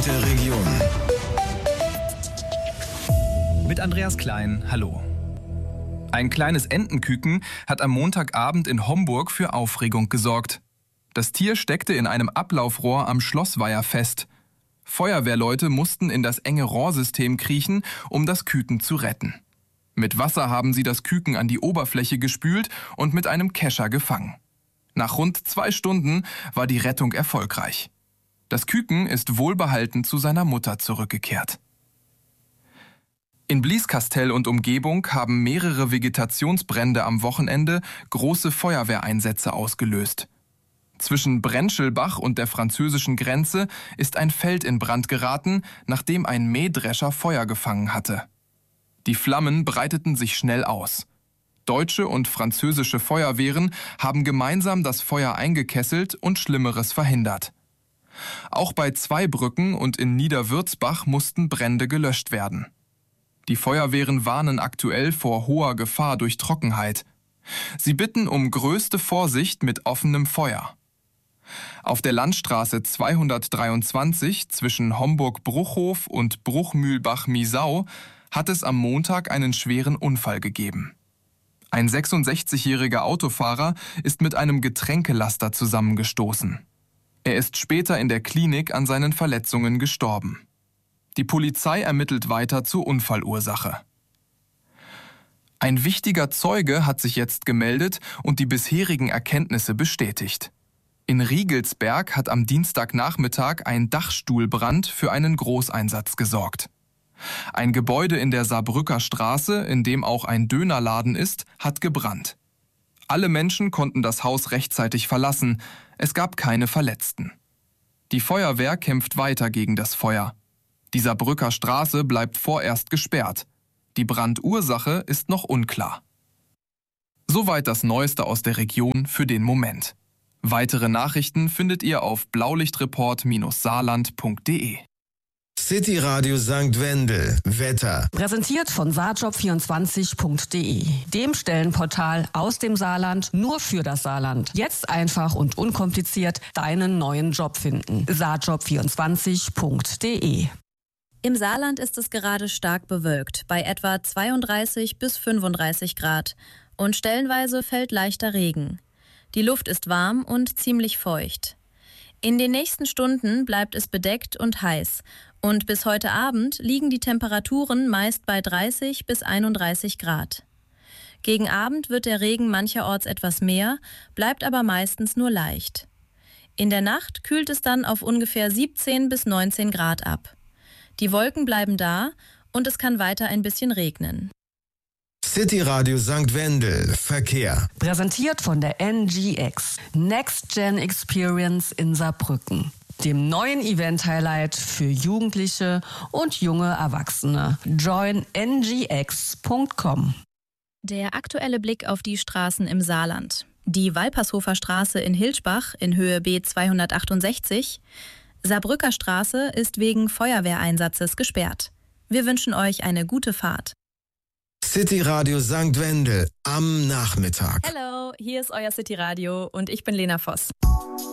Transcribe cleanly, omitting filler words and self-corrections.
Der Region. Mit Andreas Klein, hallo. Ein kleines Entenküken hat am Montagabend in Homburg für Aufregung gesorgt. Das Tier steckte in einem Ablaufrohr am Schlossweiher fest. Feuerwehrleute mussten in das enge Rohrsystem kriechen, um das Küken zu retten. Mit Wasser haben sie das Küken an die Oberfläche gespült und mit einem Kescher gefangen. Nach rund 2 Stunden war die Rettung erfolgreich. Das Küken ist wohlbehalten zu seiner Mutter zurückgekehrt. In Blieskastel und Umgebung haben mehrere Vegetationsbrände am Wochenende große Feuerwehreinsätze ausgelöst. Zwischen Brenschelbach und der französischen Grenze ist ein Feld in Brand geraten, nachdem ein Mähdrescher Feuer gefangen hatte. Die Flammen breiteten sich schnell aus. Deutsche und französische Feuerwehren haben gemeinsam das Feuer eingekesselt und Schlimmeres verhindert. Auch bei Zweibrücken und in Niederwürzbach mussten Brände gelöscht werden. Die Feuerwehren warnen aktuell vor hoher Gefahr durch Trockenheit. Sie bitten um größte Vorsicht mit offenem Feuer. Auf der Landstraße 223 zwischen Homburg-Bruchhof und Bruchmühlbach-Miesau hat es am Montag einen schweren Unfall gegeben. Ein 66-jähriger Autofahrer ist mit einem Getränkelaster zusammengestoßen. Er ist später in der Klinik an seinen Verletzungen gestorben. Die Polizei ermittelt weiter zur Unfallursache. Ein wichtiger Zeuge hat sich jetzt gemeldet und die bisherigen Erkenntnisse bestätigt. In Riegelsberg hat am Dienstagnachmittag ein Dachstuhlbrand für einen Großeinsatz gesorgt. Ein Gebäude in der Saarbrücker Straße, in dem auch ein Dönerladen ist, hat gebrannt. Alle Menschen konnten das Haus rechtzeitig verlassen. Es gab keine Verletzten. Die Feuerwehr kämpft weiter gegen das Feuer. Die Saarbrücker Straße bleibt vorerst gesperrt. Die Brandursache ist noch unklar. Soweit das Neueste aus der Region für den Moment. Weitere Nachrichten findet ihr auf blaulichtreport-saarland.de. City Radio St. Wendel. Wetter. Präsentiert von saarjob24.de, dem Stellenportal aus dem Saarland nur für das Saarland. Jetzt einfach und unkompliziert deinen neuen Job finden. saarjob24.de. Im Saarland ist es gerade stark bewölkt, bei etwa 32 bis 35 Grad. Und stellenweise fällt leichter Regen. Die Luft ist warm und ziemlich feucht. In den nächsten Stunden bleibt es bedeckt und heiß. Und bis heute Abend liegen die Temperaturen meist bei 30 bis 31 Grad. Gegen Abend wird der Regen mancherorts etwas mehr, bleibt aber meistens nur leicht. In der Nacht kühlt es dann auf ungefähr 17 bis 19 Grad ab. Die Wolken bleiben da und es kann weiter ein bisschen regnen. City Radio St. Wendel. Verkehr. Präsentiert von der NGX, Next Gen Experience in Saarbrücken, dem neuen Event-Highlight für Jugendliche und junge Erwachsene. Join ngx.com. Der aktuelle Blick auf die Straßen im Saarland. Die Walpershofer Straße in Hilschbach in Höhe B268. Saarbrücker Straße ist wegen Feuerwehreinsatzes gesperrt. Wir wünschen euch eine gute Fahrt. City Radio St. Wendel am Nachmittag. Hallo, hier ist euer City Radio und ich bin Lena Voss.